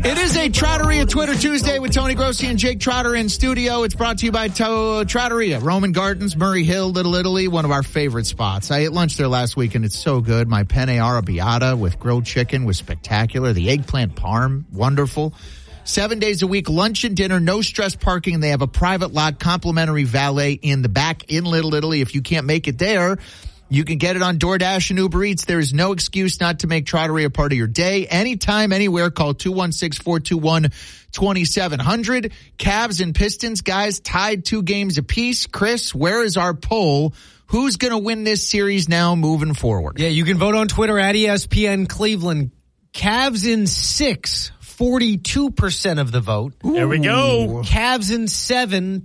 It is a Trattoria Twitter Tuesday with Tony Grossi and Jake Trotter in studio. It's brought to you by Trattoria, Roman Gardens, Murray Hill, Little Italy, one of our favorite spots. I ate lunch there last week, and it's so good. My penne arrabbiata with grilled chicken was spectacular. The eggplant parm, wonderful. 7 days a week, lunch and dinner, no stress parking. They have a private lot, complimentary valet in the back in Little Italy. If you can't make it there, you can get it on DoorDash and Uber Eats. There is no excuse not to make Trattoria part of your day. Anytime, anywhere, call 216-421-2700. Cavs and Pistons, guys, tied 2 games apiece. Chris, where is our poll? Who's going to win this series now moving forward? Yeah, you can vote on Twitter at ESPN Cleveland. Cavs in 6. 42% of the vote. There we go. Cavs in 7,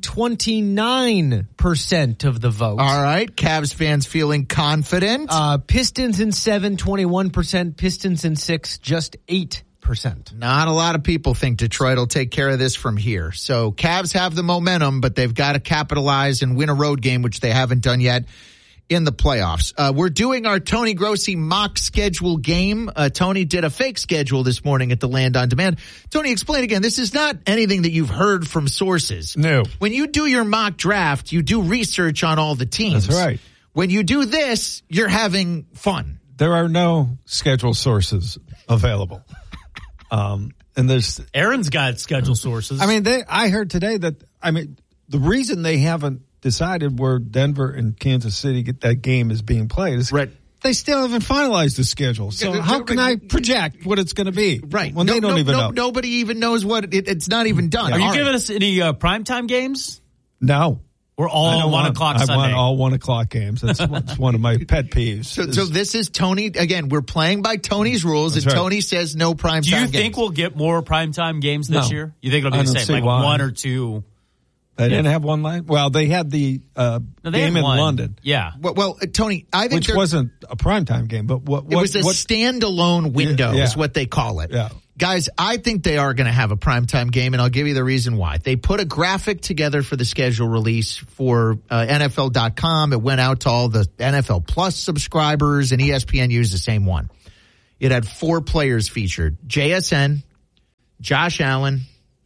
29% of the vote. All right. Cavs fans feeling confident. Pistons in 7, 21%. Pistons in 6, just 8%. Not a lot of people think Detroit will take care of this from here. So Cavs have the momentum, but they've got to capitalize and win a road game, which they haven't done yet in the playoffs. We're doing our Tony Grossi mock schedule game. Tony did a fake schedule this morning at the Land on Demand. Tony, explain again. This is not anything that you've heard from sources. No. When you do your mock draft, you do research on all the teams. That's right. When you do this, you're having fun. There are no schedule sources available. And there's Aaron's got schedule sources. I mean, I heard today that, the reason they haven't decided where Denver and Kansas City that game is being played is right. They still haven't finalized the schedule. So how can I project what it's going to be? Right. When they don't even know. Nobody even knows what it's not even done. Are you giving us any primetime games? No. We're all 1 o'clock Sunday. I want all 1 o'clock games. That's one of my pet peeves. So this is Tony. Again, we're playing by Tony's rules, and Tony says no primetime games. Do you think we'll get more primetime games this year? You think it'll be the same, like why. 1 or 2? They didn't have one line? Well, they had the game in London. Yeah. Well, Tony, I think which wasn't a primetime game, but it was a standalone window is what they call it. Yeah. Guys, I think they are going to have a primetime game, and I'll give you the reason why. They put a graphic together for the schedule release for NFL.com. It went out to all the NFL Plus subscribers, and ESPN used the same one. It had 4 players featured. JSN, Josh Allen,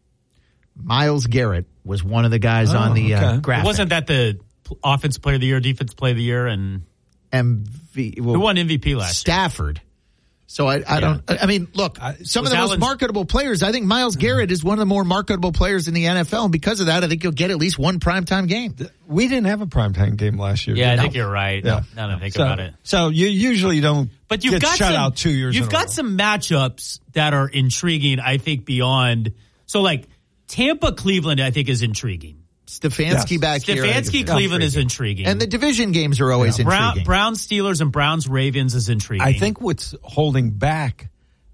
Myles Garrett was one of the guys on the graphic. Wasn't that the offense player of the year, defense player of the year, and who won MVP last Stafford. Year? So I mean, look, some of the most marketable players, I think Myles Garrett is one of the more marketable players in the NFL. And because of that, I think you'll get at least one primetime game. We didn't have a primetime game last year. Yeah, I think you're right. Yeah. Now that I think about it. So you usually don't get shut out 2 years in a row. You've got some matchups that are intriguing, I think, beyond. So, like, Tampa-Cleveland, I think, is intriguing. Stefanski back here. Stefanski-Cleveland is intriguing. And the division games are always intriguing. Browns-Steelers and Browns-Ravens is intriguing. I think what's holding back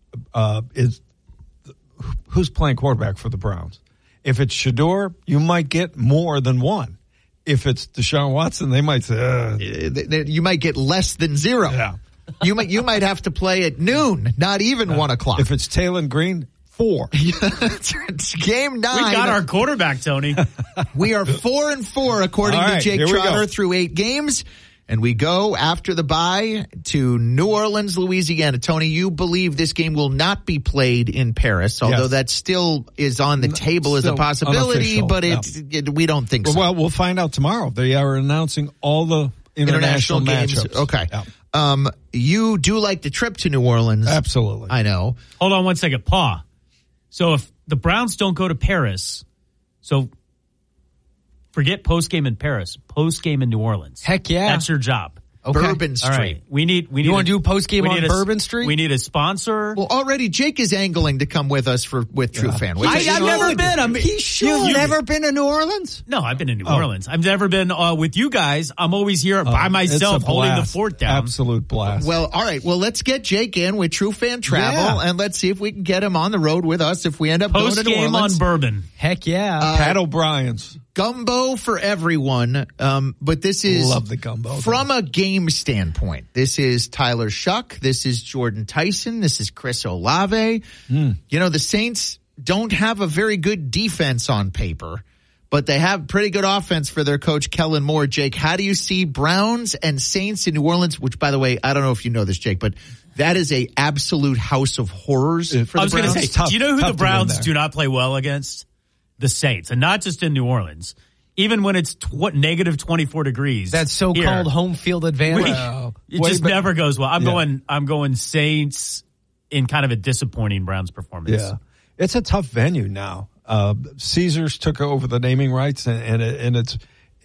is who's playing quarterback for the Browns. If it's Shador, you might get more than one. If it's Deshaun Watson, they might say you might get less than 0. Yeah. You might have to play at noon, not even 1 o'clock. If it's Taylor Green, 4. It's game 9. We got our quarterback, Tony. We are 4-4 according to Jake Trotter through 8 games. And we go after the bye to New Orleans, Louisiana. Tony, you believe this game will not be played in Paris, although that still is on the table as a possibility, but we don't think so. Well, we'll find out tomorrow. They are announcing all the international games. matchups. Okay. Yeah. You do like the trip to New Orleans. Absolutely. I know. Hold on one second. Paw. So if the Browns don't go to Paris, so forget postgame in Paris, postgame in New Orleans. Heck yeah. That's your job. Okay. Bourbon Street. All right. We need you want to do postgame on Bourbon Street? We need a sponsor. Well, already Jake is angling to come with us with True Fan. I've never been. You've never been to New Orleans? No, I've been to New Orleans. I've never been with you guys. I'm always here by myself holding the fort down. Absolute blast. Well, all right. Well, let's get Jake in with True Fan Travel, and let's see if we can get him on the road with us if we end up going to New Orleans. Postgame on Bourbon. Heck yeah. Pat O'Brien's. Gumbo for everyone, but this is love the gumbo from a game standpoint. This is Tyler Shuck. This is Jordan Tyson. This is Chris Olave. You know, the Saints don't have a very good defense on paper, but they have pretty good offense for their coach, Kellen Moore. Jake, how do you see Browns and Saints in New Orleans? Which, by the way, I don't know if you know this, Jake, but that is a absolute house of horrors for the Browns. I was going to say, do you know who the Browns to do not play well against? The Saints, and not just in New Orleans. Even when it's negative 24 degrees. That so-called home field advantage. It just never goes well. I'm going Saints in kind of a disappointing Browns performance. Yeah. It's a tough venue now. Caesars took over the naming rights, and it's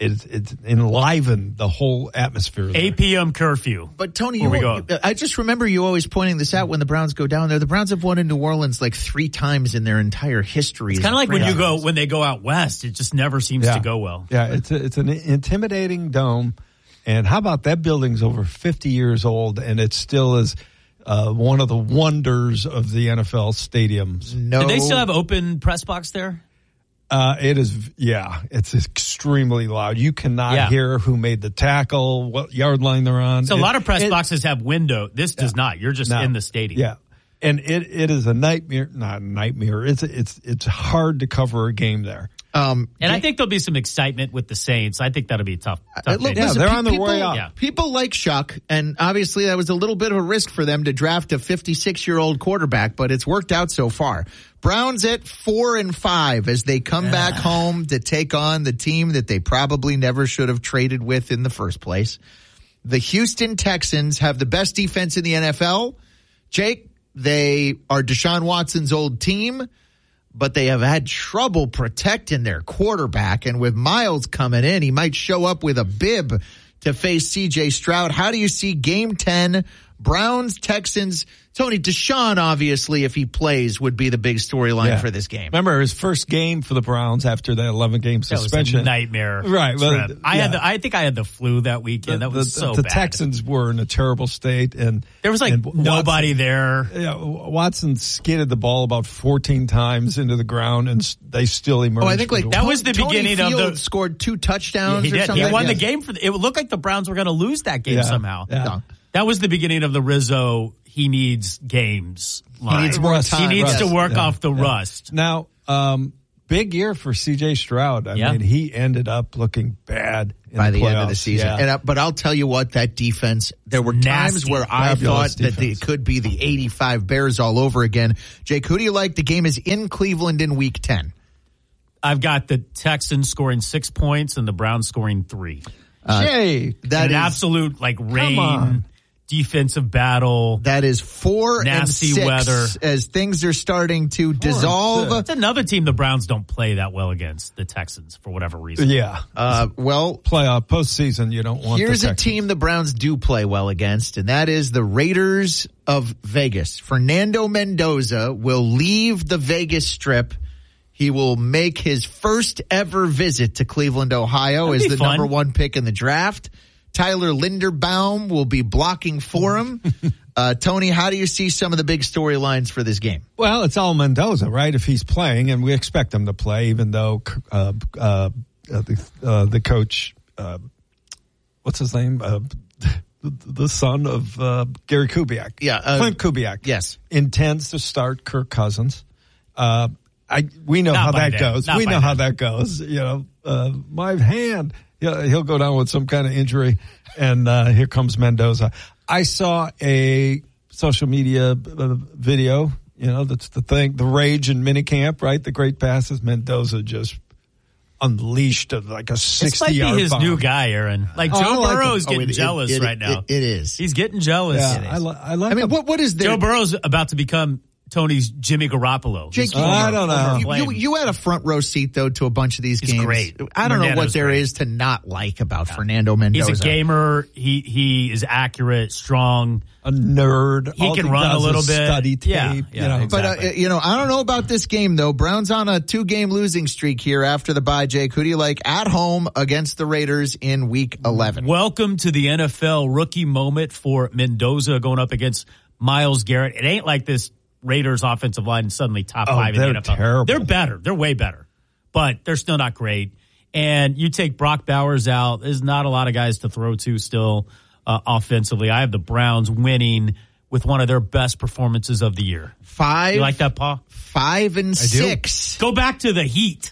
enlivened the whole atmosphere there. 8 p.m. curfew. But Tony, I just remember you always pointing this out when the Browns go down there. The Browns have won in New Orleans like 3 times in their entire history. It's kind of like when they go out west, it just never seems to go well. Yeah, it's an intimidating dome. And how about that building's over 50 years old, and it still is one of the wonders of the NFL stadiums. No. Do they still have open press box there? It is, it's extremely loud. You cannot hear who made the tackle, what yard line they're on. So a lot of press boxes have window. This does not. You're just in the stadium. Yeah. And it is a nightmare, not a nightmare. It's hard to cover a game there. And I think there'll be some excitement with the Saints. I think that'll be tough. Listen, they're on their way up. Yeah. People like Shuck, and obviously that was a little bit of a risk for them to draft a 56-year-old quarterback, but it's worked out so far. Browns at 4-5 as they come back home to take on the team that they probably never should have traded with in the first place. The Houston Texans have the best defense in the NFL. Jake, they are Deshaun Watson's old team, but they have had trouble protecting their quarterback. And with Miles coming in, he might show up with a bib to face C.J. Stroud. How do you see Game 10, Browns, Texans? Tony, Deshaun, obviously, if he plays, would be the big storyline for this game. Remember, his first game for the Browns after that 11-game suspension. That was a nightmare. Right. Well, I think I had the flu that weekend. That was so bad. The bad. Texans were in a terrible state. And there was nobody there. Yeah, Watson skidded the ball about 14 times into the ground, and they still emerged. Oh, I think that was the Tony beginning Field of the scored 2 touchdowns. He did. Something. He won the game it looked like the Browns were going to lose that game somehow. Yeah. No. That was the beginning of the Rizzo. He needs games. He needs more time. He needs to work off the rust. Now, big year for C.J. Stroud. I mean, he ended up looking bad by the playoffs. end of the season. Yeah. But I'll tell you what, that defense, there were times where I thought that it could be the 85 Bears all over again. Jake, who do you like? The game is in Cleveland in Week 10. I've got the Texans scoring 6 points and the Browns scoring 3. Jay, that is an absolute rain defensive battle. That is 4 nasty and 6 weather as things are starting to dissolve. It's another team the Browns don't play that well against, the Texans, for whatever reason. Yeah. Playoff postseason, you don't want. Here's a team the Browns do play well against, and that is the Raiders of Vegas. Fernando Mendoza will leave the Vegas Strip. He will make his first ever visit to Cleveland, Ohio as the number 1 pick in the draft. Tyler Linderbaum will be blocking for him. Tony, how do you see some of the big storylines for this game? Well, it's all Mendoza, right? If he's playing, and we expect him to play, even though the coach, what's his name? The son of Gary Kubiak. Clint Kubiak. Yes. Intends to start Kirk Cousins. We know how that goes. We know how that goes. My hand. He'll go down with some kind of injury, and here comes Mendoza. I saw a social media video. That's the thing, the rage in minicamp, right? The great passes. Mendoza just unleashed like a 60-yard bomb. It's like his new guy, Aaron. Joe Burrow's getting jealous right now. It is. He's getting jealous. Yeah, I like. I mean, what is there? Joe Burrow's about to become Tony's Jimmy Garoppolo. Jake, I don't know. You had a front row seat, though, to a bunch of these games. Great. I don't know what there is to not like about Fernando Mendoza. He's a gamer. He is accurate, strong. A nerd. He can run a little bit. Study tape. Yeah, But, exactly. I don't know about this game, though. Browns on a 2-game losing streak here after the bye, Jake. Who do you like at home against the Raiders in Week 11? Welcome to the NFL rookie moment for Mendoza going up against Myles Garrett. It ain't like this Raiders offensive line suddenly top 5 in the NFL. Terrible. They're better. They're way better. But they're still not great. And you take Brock Bowers out, there's not a lot of guys to throw to still offensively. I have the Browns winning with one of their best performances of the year. You like that, Paul? 5-6. Go back to the Heat.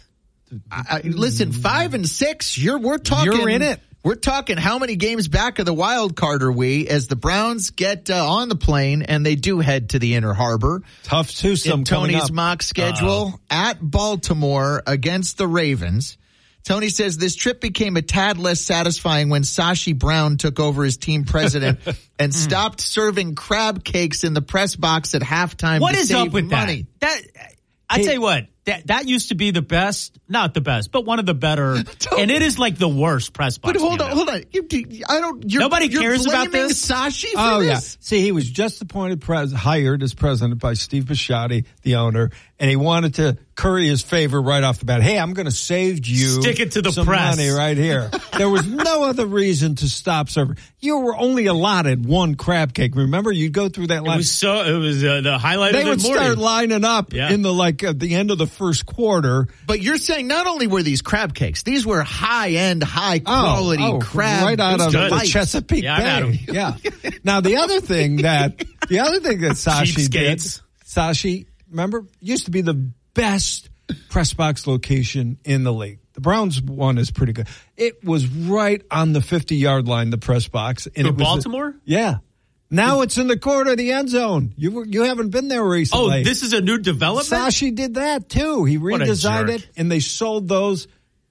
Listen, 5-6. We're talking. You're in it. We're talking how many games back of the wild card are we as the Browns get on the plane and they do head to the Inner Harbor. Tough twosome in coming Tony's up. mock schedule at Baltimore against the Ravens. Tony says this trip became a tad less satisfying when Sashi Brown took over as team president and stopped serving crab cakes in the press box at halftime. What to is save up with money. that? I tell you what, that used to be the best, not the best, but one of the better, and it is like the worst press box. But hold on. Nobody cares about blaming this? Sashi for Oh, this? yeah. See, he was just appointed hired as president by Steve Bisciotti, the owner, and he wanted to curry his favor right off the bat. Hey, I'm going to save you Stick it to the some press. money right here. There was no other reason to stop serving. You were only allotted one crab cake. Remember, you'd go through that It line. was the highlight They of the would morning. start lining up Yeah. in at the end of the first quarter. But you're saying not only were these crab cakes, these were high-end, high-quality crab. right out of the Good. Chesapeake Yeah, I've had 'em. Bay. Yeah. Now the other thing that Sashi did, Cheapskates. Sashi, remember, used to be the best press box location in the league. The Browns one is pretty good. It was right on the 50-yard line, the press box. And For it was Baltimore? yeah. Now it's in the corner of the end zone. You haven't been there recently. Oh, this is a new development? Sashi did that too. He What a redesigned jerk. it, and they sold those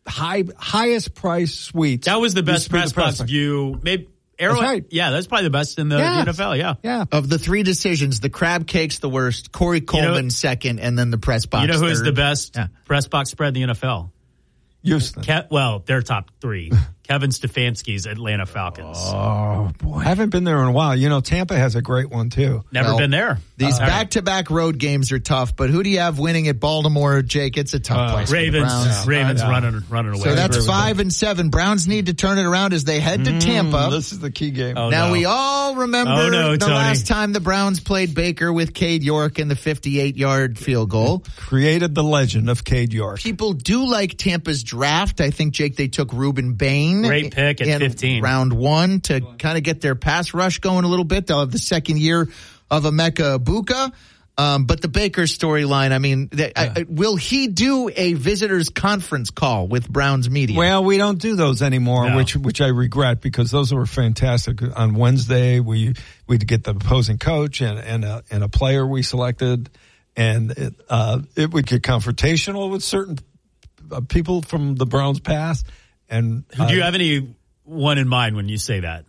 highest price suites. That was the best Used to be press box view. Maybe Arrow. That's right. Yeah, that's probably the best in the Yes. NFL. Yeah. Yeah. Of the three decisions, the crab cake's the worst, Corey Coleman second, and then the press box You know who's third. the best Yeah. press box spread in the NFL? Houston. They're top three. Kevin Stefanski's Atlanta Falcons. Oh, boy. I haven't been there in a while. Tampa has a great one, too. Never Well, been there. These All right. back-to-back road games are tough, but who do you have winning at Baltimore, Jake? It's a tough place. for the Ravens. Browns. Ravens Yeah. running away. So that's agree with 5-7. Browns need to turn it around as they head to Tampa. This is the key game. Oh, Now, no. we all remember Oh, no, the Tony. last time the Browns played Baker with Cade York in the 58-yard field goal. Created the legend of Cade York. People do like Tampa's draft. I think, Jake, they took Reuben Bain. Great pick at in 15. round one to kind of get their pass rush going a little bit. They'll have the second year of Emeka Ibuka. But the Baker storyline, I mean, will he do a visitors conference call with Browns media? Well, we don't do those anymore, No. which I regret because those were fantastic. On Wednesday, we'd get the opposing coach and a player we selected, and it would get confrontational with certain people from the Browns past. And Do you have anyone in mind when you say that?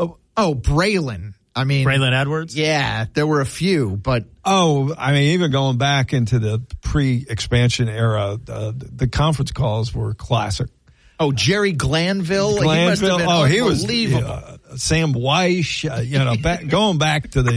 Braylon. I mean, Braylon Edwards? Yeah, there were a few, but even going back into the pre-expansion era, the conference calls were classic. Jerry Glanville. He must have been he was unbelievable. Sam Weish, going back to the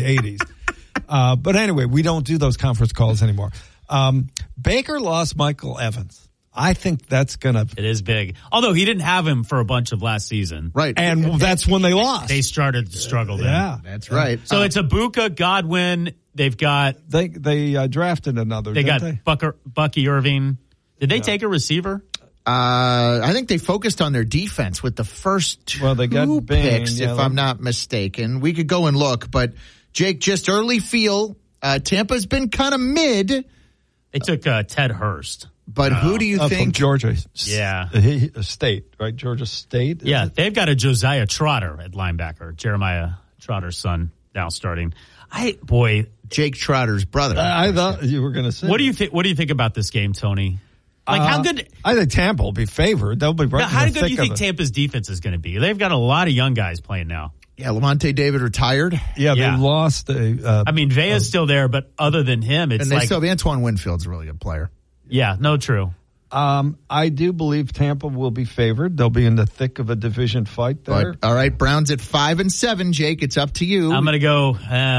80s. But anyway, we don't do those conference calls anymore. Baker lost Michael Evans. I think that's gonna. It is big. Although he didn't have him for a bunch of last season. Right. And that's when they lost. They started to struggle then. Yeah, That's right. So it's Ibuka, Godwin. They've got they drafted another. they didn't got they? Bucky Irving. Did they take a receiver? I think they focused on their defense with the first two Well, they got Bain, picks, yeah, if I'm not mistaken. We could go and look, but Jake, just early feel. Tampa's been kind of mid, They took Ted Hurst. but who do you From think? Georgia. Yeah. State, right? Georgia State. Yeah, they've got a Josiah Trotter at linebacker. Jeremiah Trotter's son now starting. Jake Trotter's brother. I thought you were going to say. What do you think? What do you think about this game, Tony? Like how good? I think Tampa will be favored. They'll be right. How in the good do you thick think of it. Tampa's defense is going to be? They've got a lot of young guys playing now. Yeah, Lamonte David retired, Yeah, Yeah. they lost. I mean, Vea's still there, but other than him, it's and they like, still have Antoine Winfield's a really good player. yeah, no, true. I do believe Tampa will be favored. They'll be in the thick of a division fight there. But all right, Browns at 5-7. Jake, it's up to you. I'm going to go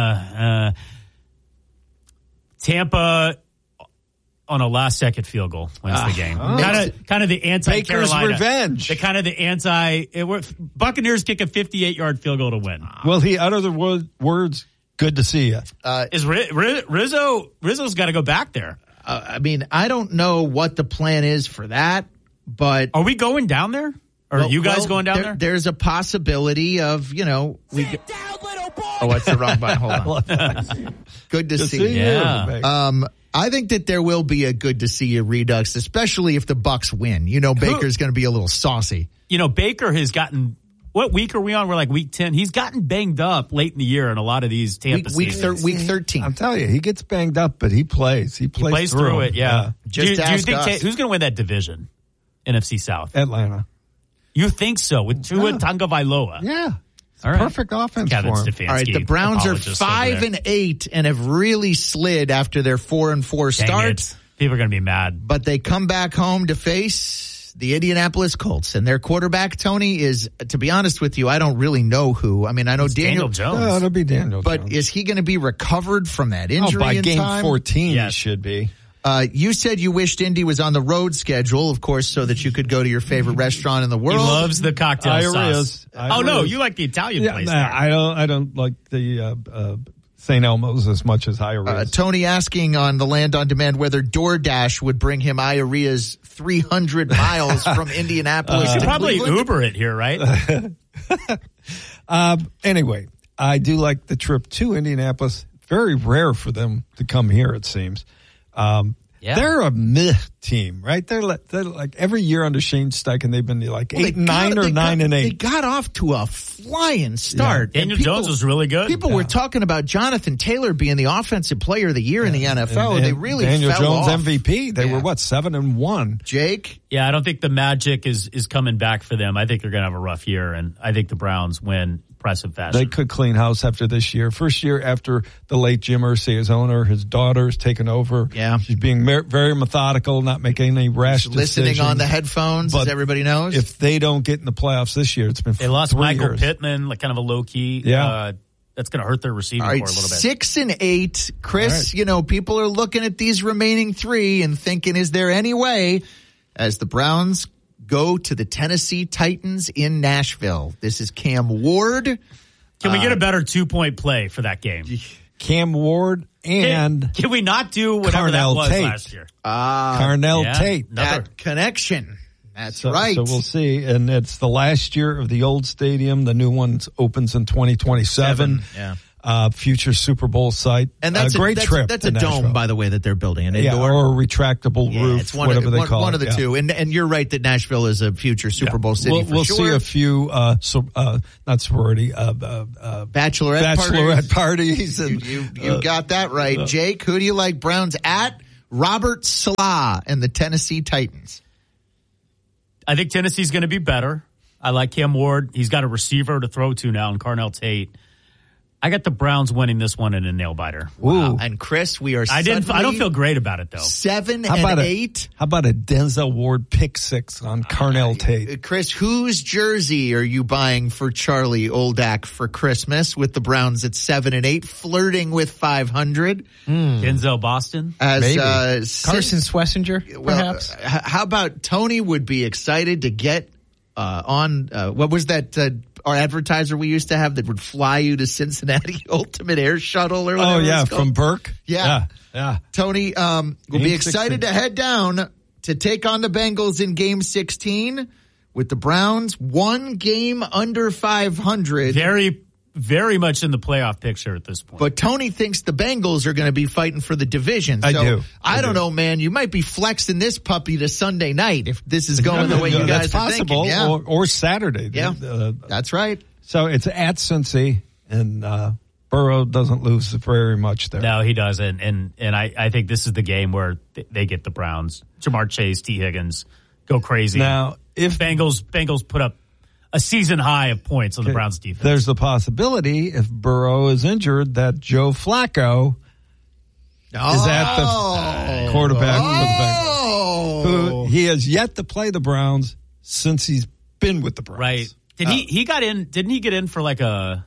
Tampa on a last-second field goal wins the game. Kind of the anti-Carolina. Baker's revenge. The kind of the anti. Buccaneers kick a 58-yard field goal to win. Will he utter the words? Good to see you. Is Rizzo's got to go back there? I mean, I don't know what the plan is for that, but Are we going down there? Are you guys going down there? There's a possibility of, Sit down, little boy! Oh, that's the wrong button. Hold on. Good to see you. Yeah. I think that there will be a good to see you Redux, especially if the Bucks win. Baker's going to be a little saucy. Baker has gotten. What week are we on? We're like week 10. He's gotten banged up late in the year in a lot of these Tampa seasons. Week 13. I'm telling you, he gets banged up, but he plays. He plays through it, yeah. Do you think who's going to win that division? NFC South? Atlanta. You think so? With Tua Tagovailoa? Yeah. All right. Perfect offense Kevin for him. Stefanski. All right, the Browns are 5-8 and have really slid after their 4-4 start. People are going to be mad. But they come back home to face the Indianapolis Colts, and their quarterback, Tony, is, to be honest with you, I don't really know who. I mean, I know Daniel Jones. Oh, it'll be Daniel But Jones. is he going to be recovered from that injury by in game time? 14, Yes. he should be. You said you wished Indy was on the road schedule, of course, so that you could go to your favorite restaurant in the He world. loves the cocktail sauce. Iarias. Oh, no, you like the Italian place there. I don't like the St. Elmo's as much as Iarias. Tony asking on the Land on Demand whether DoorDash would bring him Iarias 300 miles from Indianapolis You to should probably Cleveland. Uber it here, right? Anyway, I do like the trip to Indianapolis. Very rare for them to come here, it seems. They're a meh team, right? They're like every year under Shane Steichen, they've been like 8-9 or 9-8. They got off to a flying start. Yeah. And Daniel Jones was really good. People were talking about Jonathan Taylor being the offensive player of the year in the NFL. And they really Daniel fell Jones off. MVP. They were 7-1. Jake? Yeah, I don't think the magic is coming back for them. I think they're going to have a rough year, and I think the Browns win impressive fashion. They could clean house after this year. First year after the late Jim Irsay, his owner, his daughter's taken over. Yeah. She's being very methodical, not making any rash Listening decisions. on the headphones, as everybody knows. If they don't get in the playoffs this year, it's been They lost 3 Michael years. Pittman, like kind of a low key. Yeah. That's going to hurt their receiving All right, core a little bit. 6-8. Chris, people are looking at these remaining 3 and thinking, is there any way as the Browns go to the Tennessee Titans in Nashville? This is Cam Ward. Can we get a better 2-point play for that game? Cam Ward and Can we not do whatever Carnell that was Tate. last year? Carnell Tate. That connection. That's So right. we'll see. And it's the last year of the old stadium. The new one opens in 2027. Yeah. Future Super Bowl site. And that's a great trip. That's to a dome, Nashville. by the way, that they're building. An Yeah, indoor. or a retractable roof, it's one whatever of, they call it. One of the two. And you're right that Nashville is a future Super Bowl city for We'll sure. see a few, not sorority, Bachelorette parties. And, You got that right. Jake, who do you like? Browns at Robert Salah and the Tennessee Titans. I think Tennessee's going to be better. I like Cam Ward. He's got a receiver to throw to now in Carnell Tate. I got the Browns winning this one in a nail biter. Wow. And Chris, we are. I don't feel great about it though. 7-8. How about a Denzel Ward pick 6 on Carnell Tate? Chris, whose jersey are you buying for Charlie Oldak for Christmas with the Browns at 7-8, flirting with 500? Denzel Boston? Maybe. Carson Carson Swessinger, perhaps? How about Tony would be excited to get on, what was that, our advertiser we used to have that would fly you to Cincinnati Ultimate Air Shuttle or whatever. Oh, yeah, it's called? from Burke? Yeah. Yeah. Tony will be Game excited 16. to head down to take on the Bengals in Game 16 with the Browns 1 game under 500. Very, very much in the playoff picture at this point. But Tony thinks the Bengals are going to be fighting for the division. So I do. I don't know, man. You might be flexing this puppy to Sunday night if this is going the way you guys That's are possible. thinking. Yeah. Or Saturday. Yeah. That's right. So it's at Cincy, and Burrow doesn't lose very much there. No, he doesn't. And I think this is the game where they get the Browns. Jamar Chase, T. Higgins, go crazy. Now, if Bengals put up a season high of points on the Browns defense. there's the possibility, if Burrow is injured, that Joe Flacco is at the quarterback for the Bengals. Who he has yet to play the Browns since he's been with the Browns. Right. Didn't he get in for like a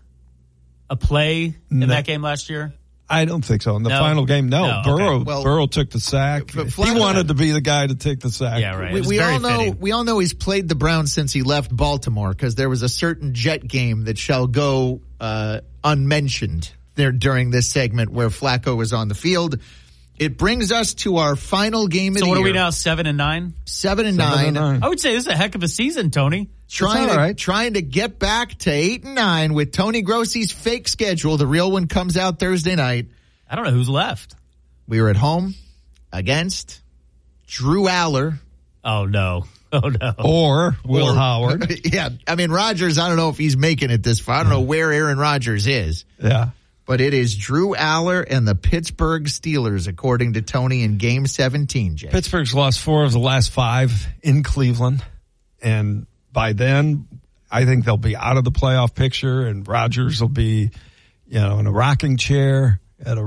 play in that game last year? I don't think so. In the No. final game, no. No, Burrow okay. Well, Burrow took the sack. but He Flacco- wanted to be the guy to take the sack. Yeah, right. It was We very all know. fitting. We all know he's played the Browns since he left Baltimore because there was a certain Jet game that shall go unmentioned there during this segment where Flacco was on the field. It brings us to our final game of So the what year. are we now, 7-9? 7-9. I would say this is a heck of a season, Tony. Trying to get back to 8-9 with Tony Grossi's fake schedule. The real one comes out Thursday night. I don't know who's left. We were at home against Drew Aller. Oh, no. Or Will Howard. Yeah. I mean, Rodgers, I don't know if he's making it this far. I don't know where Aaron Rodgers is. Yeah. But it is Drew Aller and the Pittsburgh Steelers, according to Tony, in Game 17, Jay. Pittsburgh's lost 4 of the last 5 in Cleveland. And by then, I think they'll be out of the playoff picture, and Rodgers will be, in a rocking chair at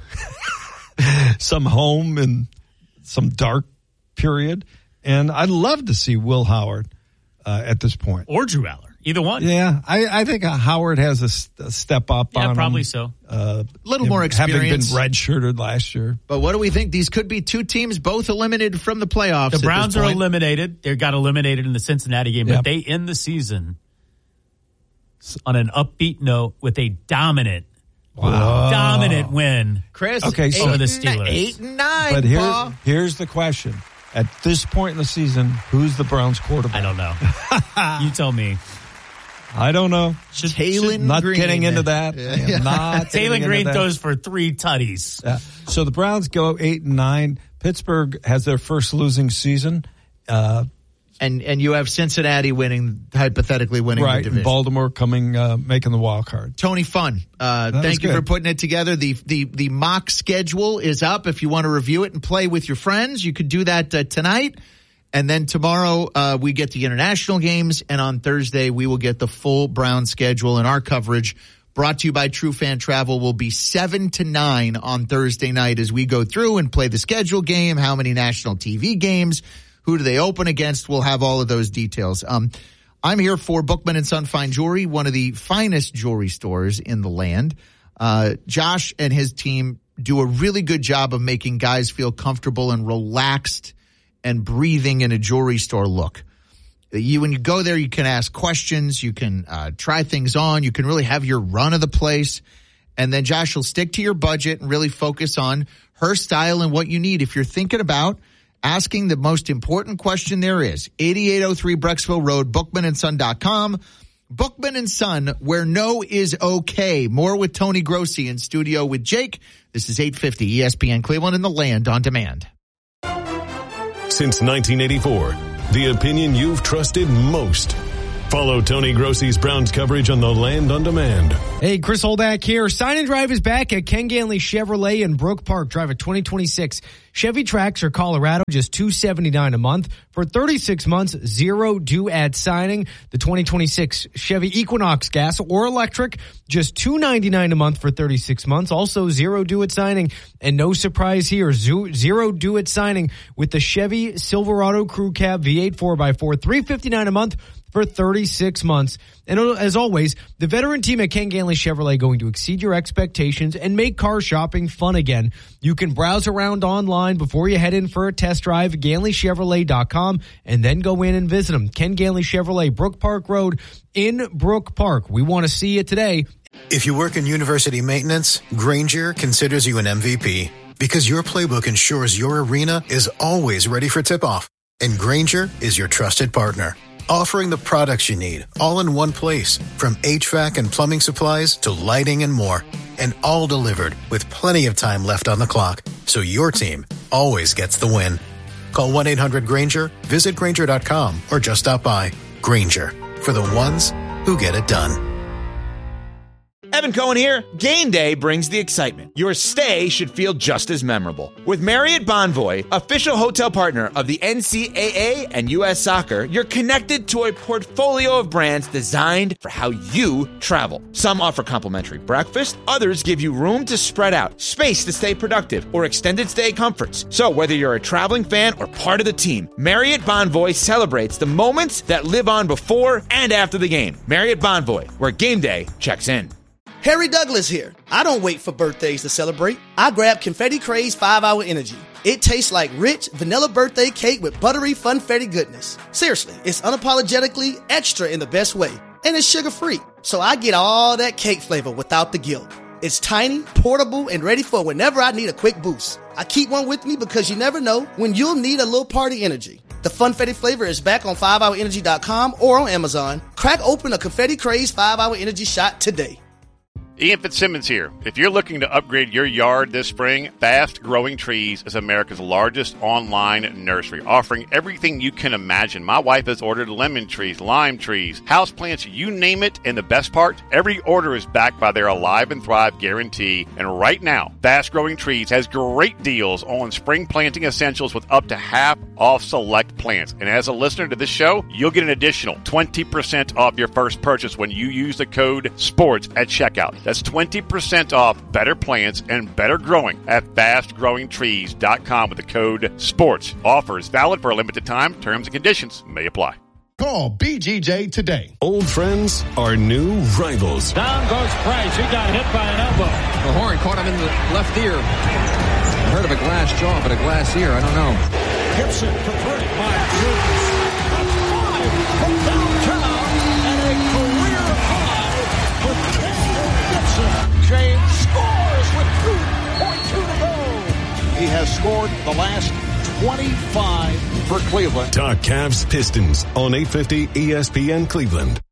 some home in some dark period. And I'd love to see Will Howard at this point. Or Drew Aller. Either one. Yeah, I think Howard has a step up on him. Yeah, probably so. A little more experience. Having been redshirted last year. But what do we think? These could be 2 teams both eliminated from the playoffs. The Browns are eliminated. They got eliminated in the Cincinnati game, but they end the season on an upbeat note with a dominant win. Chris, over the Steelers. 8-9. But here's the question. At this point in the season, who's the Browns quarterback? I don't know. You tell me. I don't know. Taylon not Green. Getting into that. Taylon Green throws for 3 tutties. Yeah. So the Browns go 8-9. Pittsburgh has their first losing season. And you have Cincinnati hypothetically winning the division. And Baltimore making the wild card. Tony, fun. Thank you for putting it together. The mock schedule is up. If you want to review it and play with your friends, you could do that tonight. And then tomorrow we get the international games, and on Thursday we will get the full Brown schedule. And our coverage, brought to you by True Fan Travel, will be 7 to 9 on Thursday night as we go through and play the schedule game. How many national TV games? Who do they open against? We'll have all of those details. I'm here for Bookman & Son Fine Jewelry, one of the finest jewelry stores in the land. Josh and his team do a really good job of making guys feel comfortable and relaxed and breathing in a jewelry store look. When you go there, you can ask questions. You can try things on. You can really have your run of the place. And then Josh will stick to your budget and really focus on her style and what you need. If you're thinking about asking the most important question there is, 8803 Brecksville Road, bookmanandson.com. Bookman & Son, where no is okay. More with Tony Grossi in studio with Jake. This is 850 ESPN Cleveland and the Land on Demand. Since 1984, the opinion you've trusted most. Follow Tony Grossi's Browns coverage on the Land on Demand. Hey, Chris Holdack here. Sign and Drive is back at Ken Ganley Chevrolet in Brook Park. Drive a 2026 Chevy Trax or Colorado, just $279 a month. For 36 months, zero due at signing. The 2026 Chevy Equinox gas or electric, just $299 a month for 36 months. Also, zero due at signing. And no surprise here, zero due at signing with the Chevy Silverado Crew Cab V8 4x4, $359 a month for 36 months. And as always, the veteran team at Ken Ganley Chevrolet going to exceed your expectations and make car shopping fun again. You can browse around online before you head in for a test drive, GanleyChevrolet.com, and then go in and visit them. Ken Ganley Chevrolet, Brook Park Road in Brook Park. We want to see you today. If you work in university maintenance, Grainger considers you an MVP because your playbook ensures your arena is always ready for tip-off. And Grainger is your trusted partner, offering the products you need all in one place, from HVAC and plumbing supplies to lighting and more, and all delivered with plenty of time left on the clock, so your team always gets the win. Call 1-800-GRAINGER, visit Grainger.com, or just stop by. Grainger, for the ones who get it done. Evan Cohen here. Game day brings the excitement. Your stay should feel just as memorable. With Marriott Bonvoy, official hotel partner of the NCAA and U.S. Soccer, you're connected to a portfolio of brands designed for how you travel. Some offer complimentary breakfast, others give you room to spread out, space to stay productive, or extended stay comforts. So whether you're a traveling fan or part of the team, Marriott Bonvoy celebrates the moments that live on before and after the game. Marriott Bonvoy, where game day checks in. Harry Douglas here. I don't wait for birthdays to celebrate. I grab Confetti Craze 5-Hour Energy. It tastes like rich vanilla birthday cake with buttery funfetti goodness. Seriously, it's unapologetically extra in the best way. And it's sugar-free, so I get all that cake flavor without the guilt. It's tiny, portable, and ready for whenever I need a quick boost. I keep one with me because you never know when you'll need a little party energy. The Funfetti flavor is back on 5hourenergy.com or on Amazon. Crack open a Confetti Craze 5-Hour Energy shot today. Ian Fitzsimmons here. If you're looking to upgrade your yard this spring, Fast Growing Trees is America's largest online nursery, offering everything you can imagine. My wife has ordered lemon trees, lime trees, houseplants, you name it. And the best part, every order is backed by their Alive and Thrive guarantee. And right now, Fast Growing Trees has great deals on spring planting essentials with up to half off select plants. And as a listener to this show, you'll get an additional 20% off your first purchase when you use the code SPORTS at checkout. That's 20% off better plants and better growing at fastgrowingtrees.com with the code SPORTS. Offers valid for a limited time. Terms and conditions may apply. Call BGJ today. Old friends are new rivals. Down goes Price. He got hit by an elbow. The horn caught him in the left ear. I heard of a glass jaw, but a glass ear, I don't know. Gibson for three. My goodness. A five from downtown and a career high for Gibson. James scores with 2.2 to go. He has scored the last 25 for Cleveland. Talk Cavs Pistons on 850 ESPN Cleveland.